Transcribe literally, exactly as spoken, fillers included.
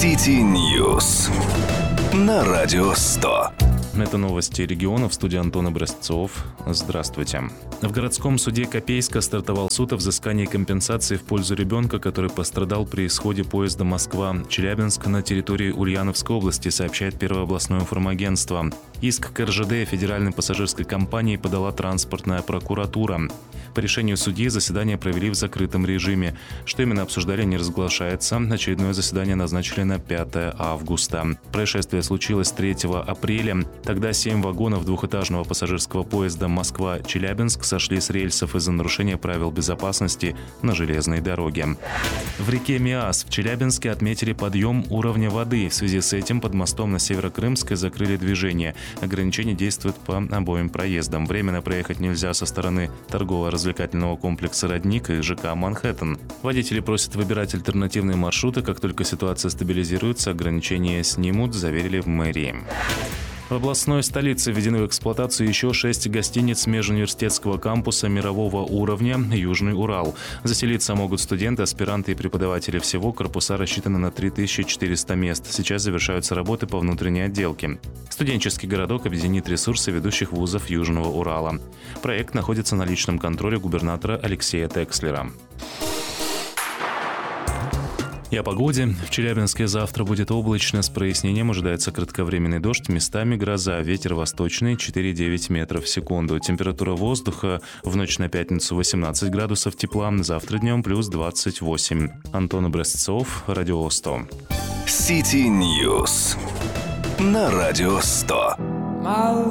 City News на Радио сто. Это новости региона. В студии Антон Образцов. Здравствуйте. В городском суде Копейска стартовал суд о взыскании компенсации в пользу ребенка, который пострадал при исходе поезда Москва-Челябинск на территории Ульяновской области, сообщает Первое областное информагентство. Иск к эр жэ дэ Федеральной пассажирской компании подала транспортная прокуратура. По решению судьи заседание провели в закрытом режиме. Что именно обсуждали, не разглашается. Очередное заседание назначили на пятое августа. Происшествие случилось третьего апреля. Тогда семь вагонов двухэтажного пассажирского поезда Москва-Челябинск сошли с рельсов из-за нарушения правил безопасности на железной дороге. В реке Миас в Челябинске отметили подъем уровня воды. В связи с этим под мостом на Северокрымской закрыли движение. Ограничения действуют по обоим проездам. Временно проехать нельзя со стороны торгово-развлекательного комплекса «Родник» и жэ ка «Манхэттен». Водители просят выбирать альтернативные маршруты. Как только ситуация стабилизируется, ограничения снимут, заверили в мэрии. В областной столице введены в эксплуатацию еще шесть гостиниц межуниверситетского кампуса мирового уровня «Южный Урал». Заселиться могут студенты, аспиранты и преподаватели. Всего корпуса рассчитаны на три тысячи четыреста мест. Сейчас завершаются работы по внутренней отделке. Студенческий городок объединит ресурсы ведущих вузов Южного Урала. Проект находится на личном контроле губернатора Алексея Текслера. И о погоде. В Челябинске завтра будет облачно, с прояснением ожидается кратковременный дождь, местами гроза, ветер восточный четыре-девять метров в секунду. Температура воздуха в ночь на пятницу восемнадцать градусов тепла, завтра днем плюс двадцать восемь. Антон Образцов, Радио сто. City News на Радио сто.